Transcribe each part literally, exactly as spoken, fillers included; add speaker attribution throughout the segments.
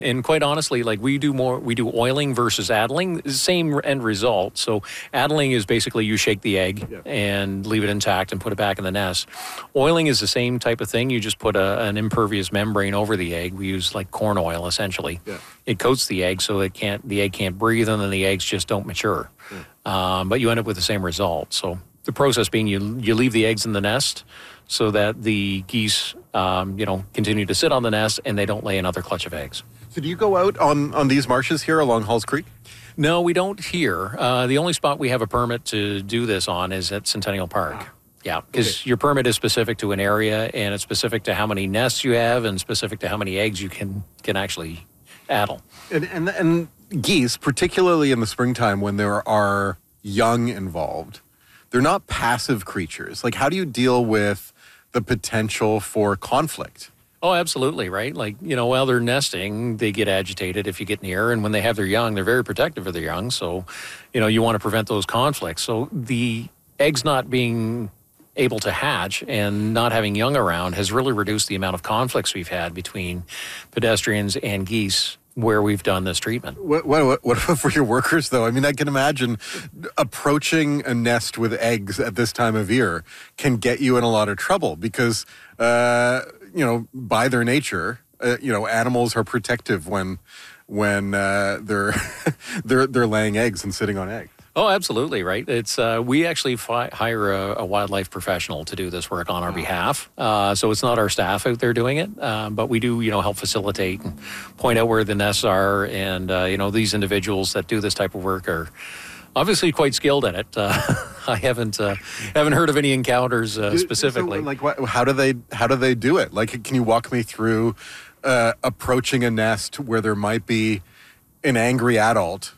Speaker 1: And quite honestly, like we do more, we do oiling versus addling, same end result. So addling is basically you shake the egg yeah. and leave it intact and put it back in the nest. Oiling is the same type of thing. You just put a, an impervious membrane over the egg. We use like corn oil essentially. Yeah. It coats the egg so it can't, the egg can't breathe, and then the eggs just don't mature. Yeah. Um, but you end up with the same result. So the process being you you leave the eggs in the nest so that the geese, um, you know, continue to sit on the nest and they don't lay another clutch of eggs.
Speaker 2: So do you go out on, on these marshes here along Halls Creek?
Speaker 1: No, we don't here. Uh, the only spot we have a permit to do this on is at Centennial Park. Ah. Yeah, because okay. your permit is specific to an area, and it's specific to how many nests you have and specific to how many eggs you can, can actually addle.
Speaker 2: And, and, and geese, particularly in the springtime when there are young involved, they're not passive creatures. Like, how do you deal with the potential for conflict?
Speaker 1: Oh, absolutely, right? Like, you know, while they're nesting, they get agitated if you get near. And when they have their young, they're very protective of their young. So, you know, you want to prevent those conflicts. So the eggs not being able to hatch and not having young around has really reduced the amount of conflicts we've had between pedestrians and geese where we've done this treatment.
Speaker 2: What, what, what for your workers, though? I mean, I can imagine approaching a nest with eggs at this time of year can get you in a lot of trouble because, uh, you know, by their nature, uh, you know, animals are protective when when uh, they're they're they're laying eggs and sitting on eggs.
Speaker 1: Oh, absolutely, right. It's uh, we actually fi- hire a, a wildlife professional to do this work on our behalf. Uh, so it's not our staff out there doing it, uh, but we do, you know, help facilitate and point out where the nests are. And uh, you know, these individuals that do this type of work are obviously quite skilled at it. Uh, I haven't uh, haven't heard of any encounters uh, specifically.
Speaker 2: So, like, what, how do they how do they do it? Like, can you walk me through uh, approaching a nest where there might be an angry adult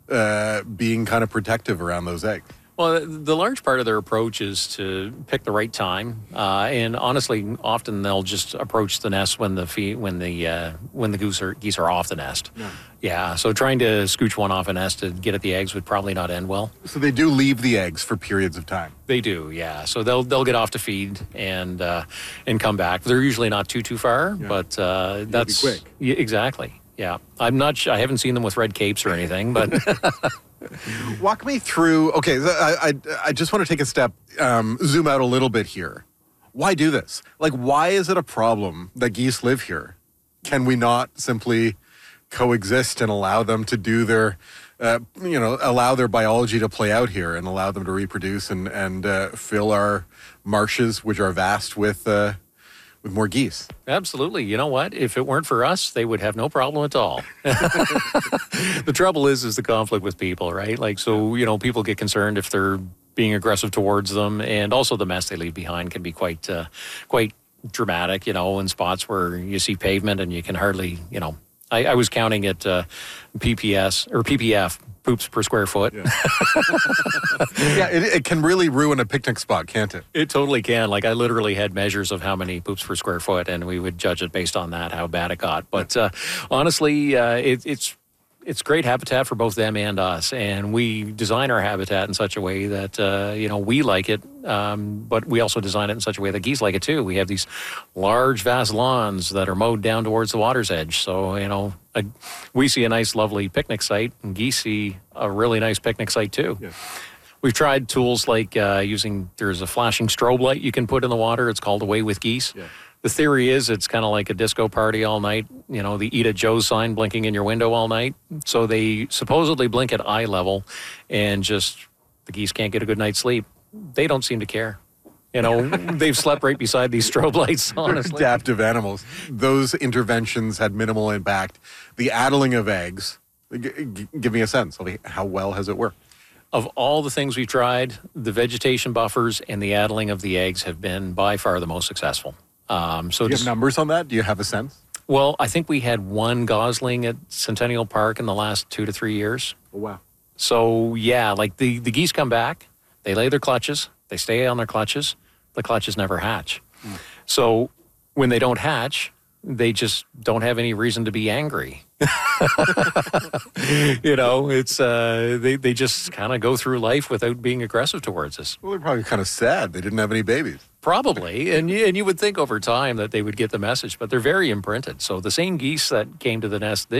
Speaker 2: uh, being kind of protective around those eggs?
Speaker 1: Well, the large part of their approach is to pick the right time, uh, and honestly, often they'll just approach the nest when the fee- when the uh, when the goose are, geese are off the nest. Yeah. yeah. So trying to scooch one off a nest to get at the eggs would probably not end well.
Speaker 2: So they do leave the eggs for periods of time.
Speaker 1: They do, yeah. So they'll they'll get off to feed and uh, and come back. They're usually not too too far, yeah. but uh, that's
Speaker 2: be quick.
Speaker 1: Yeah, exactly. Yeah, I'm not. I haven't seen them with red capes or anything, but.
Speaker 2: Walk me through, okay, I, I, I just want to take a step, um, zoom out a little bit here. Why do this? Like, why is it a problem that geese live here? Can we not simply coexist and allow them to do their, uh, you know, allow their biology to play out here and allow them to reproduce and, and uh, fill our marshes, which are vast, with uh, with more geese?
Speaker 1: Absolutely. You know what? If it weren't for us, they would have no problem at all. The trouble is, is the conflict with people, right? Like, so, you know, people get concerned if they're being aggressive towards them, and also the mess they leave behind can be quite, uh, quite dramatic, you know, in spots where you see pavement and you can hardly, you know, I, I was counting at uh, P P S or P P F, poops per square foot.
Speaker 2: Yeah, yeah it, it can really ruin a picnic spot, can't it?
Speaker 1: It totally can. Like, I literally had measures of how many poops per square foot, and we would judge it based on that, how bad it got. But uh, honestly, uh, it, it's it's great habitat for both them and us, and we design our habitat in such a way that uh, you know, we like it, um, but we also design it in such a way that geese like it too. We have these large, vast lawns that are mowed down towards the water's edge, so you know, a, we see a nice, lovely picnic site, and geese see a really nice picnic site too. Yeah. We've tried tools like uh, using, there's a flashing strobe light you can put in the water. It's called Away with Geese. Yeah. The theory is it's kind of like a disco party all night, you know, the Eat at Joe's sign blinking in your window all night. So they supposedly blink at eye level, and just the geese can't get a good night's sleep. They don't seem to care. You know, they've slept right beside these strobe lights, honestly.
Speaker 2: They're adaptive animals. Those interventions had minimal impact. The addling of eggs, g- g- give me a sense of how well has it worked?
Speaker 1: Of all the things we've tried, the vegetation buffers and the addling of the eggs have been by far the most successful. Um, so
Speaker 2: Do you have numbers on that? Do you have a sense?
Speaker 1: Well, I think we had one gosling at Centennial Park in the last two to three years.
Speaker 2: Oh, wow.
Speaker 1: So, yeah, like the, the geese come back, they lay their clutches, they stay on their clutches, the clutches never hatch. Mm. So when they don't hatch, they just don't have any reason to be angry. You know, it's uh, they, they just kind of go through life without being aggressive towards us.
Speaker 2: Well, they're probably kind of sad they didn't have any babies.
Speaker 1: Probably, and you, and you would think over time that they would get the message, but they're very imprinted. So the same geese that came to the nest this